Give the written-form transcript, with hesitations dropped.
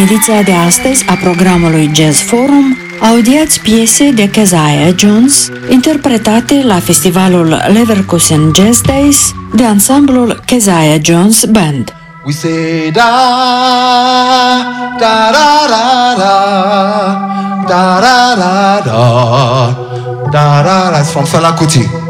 ediția de astăzi a programului Jazz Forum, audiați piese de Keziah Jones, interpretate la festivalul Leverkusen Jazz Days de ansamblul Keziah Jones Band. We say da da da da da da da da da da da. That's from Fela Kuti.